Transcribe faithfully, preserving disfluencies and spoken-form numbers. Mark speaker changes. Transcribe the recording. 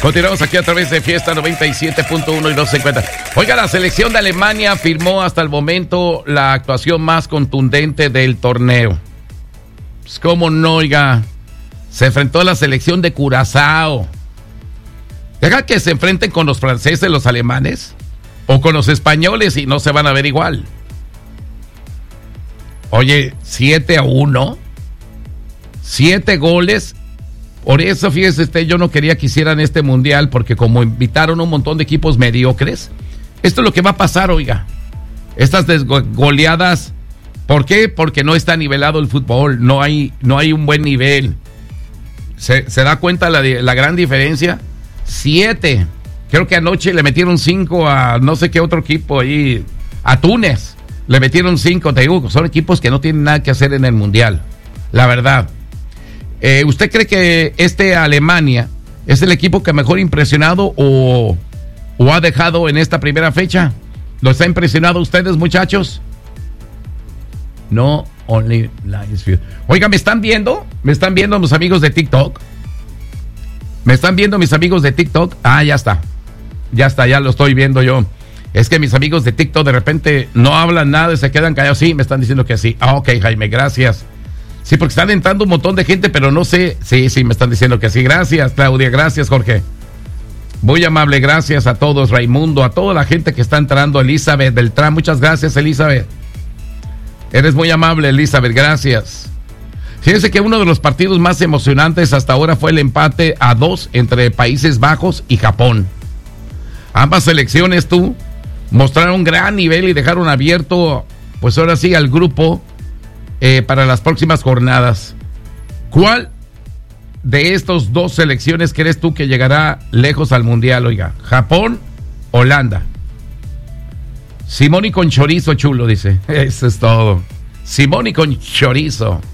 Speaker 1: Continuamos aquí a través de Fiesta noventa y siete punto uno y doscientos cincuenta. Oiga, la selección de Alemania firmó hasta el momento la actuación más contundente del torneo. Pues cómo no, oiga. Se enfrentó a la selección de Curazao. Deja que se enfrenten con los franceses, los alemanes, o con los españoles y no se van a ver igual. Oye, siete a uno. siete goles. Por eso, fíjese usted, yo no quería que hicieran este mundial, porque como invitaron un montón de equipos mediocres, esto es lo que va a pasar, oiga. Estas desgoleadas, ¿por qué? Porque no está nivelado el fútbol, no hay, no hay un buen nivel. ¿Se, se da cuenta la, la gran diferencia? Siete. Creo que anoche le metieron cinco a no sé qué otro equipo ahí, a Túnez. Le metieron cinco, te digo, son equipos que no tienen nada que hacer en el mundial, la verdad. Eh, ¿Usted cree que este Alemania es el equipo que mejor impresionado o, o ha dejado en esta primera fecha? ¿Lo está impresionado ustedes, muchachos? No, only Lions View. Oiga, ¿me están viendo? ¿Me están viendo mis amigos de TikTok? ¿Me están viendo mis amigos de TikTok? Ah, ya está. Ya está, ya lo estoy viendo yo. Es que mis amigos de TikTok de repente no hablan nada y se quedan callados. Sí, me están diciendo que sí. Ah, ok, Jaime, gracias. Sí, porque están entrando un montón de gente, pero no sé. Sí, sí, me están diciendo que sí. Gracias, Claudia. Gracias, Jorge. Muy amable. Gracias a todos, Raimundo, a toda la gente que está entrando. Elizabeth Beltrán. Muchas gracias, Elizabeth. Eres muy amable, Elizabeth. Gracias. Fíjense que uno de los partidos más emocionantes hasta ahora fue el empate a dos entre Países Bajos y Japón. Ambas selecciones, tú, mostraron un gran nivel y dejaron abierto, pues ahora sí, al grupo Eh, para las próximas jornadas. ¿Cuál de estas dos selecciones crees tú que llegará lejos al mundial, oiga? ¿Japón, Holanda? Simón y con chorizo chulo, dice. Eso es todo. Simón y con chorizo.